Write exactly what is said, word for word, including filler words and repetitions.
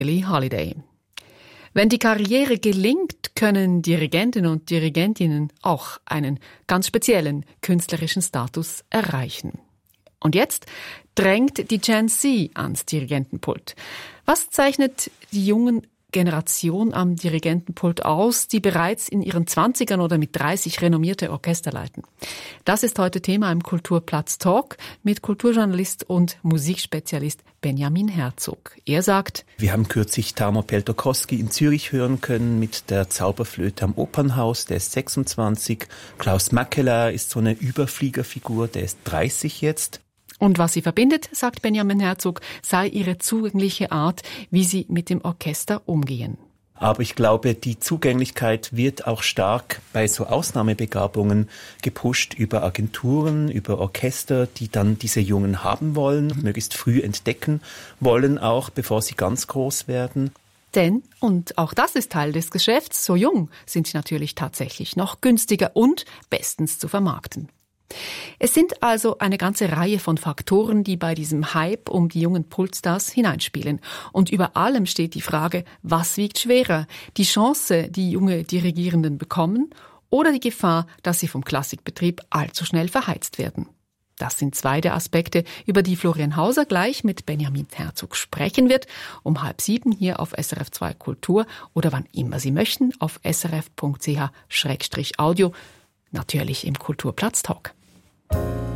Billie Holiday. Wenn die Karriere gelingt, können Dirigenten und Dirigentinnen auch einen ganz speziellen künstlerischen Status erreichen. Und jetzt drängt die Gen Z ans Dirigentenpult. Was zeichnet die jungen Generation am Dirigentenpult aus, die bereits in ihren Zwanzigern oder mit dreißig renommierte Orchester leiten? Das ist heute Thema im Kulturplatz Talk mit Kulturjournalist und Musikspezialist Benjamin Herzog. Er sagt: Wir haben kürzlich Tarmo Peltokoski in Zürich hören können mit der Zauberflöte am Opernhaus, der ist sechsundzwanzig. Klaus Makela ist so eine Überfliegerfigur, der ist dreißig jetzt. Und was sie verbindet, sagt Benjamin Herzog, sei ihre zugängliche Art, wie sie mit dem Orchester umgehen. Aber ich glaube, die Zugänglichkeit wird auch stark bei so Ausnahmebegabungen gepusht über Agenturen, über Orchester, die dann diese Jungen haben wollen, möglichst früh entdecken wollen, auch bevor sie ganz groß werden. Denn, und auch das ist Teil des Geschäfts, so jung sind sie natürlich tatsächlich noch günstiger und bestens zu vermarkten. Es sind also eine ganze Reihe von Faktoren, die bei diesem Hype um die jungen Pultstars hineinspielen. Und über allem steht die Frage, was wiegt schwerer? Die Chance, die junge Dirigierenden bekommen, oder die Gefahr, dass sie vom Klassikbetrieb allzu schnell verheizt werden? Das sind zwei der Aspekte, über die Florian Hauser gleich mit Benjamin Herzog sprechen wird, um halb sieben hier auf S R F zwei Kultur oder wann immer Sie möchten auf s r f punkt c h schrägstrich audio, natürlich im Kulturplatz Talk.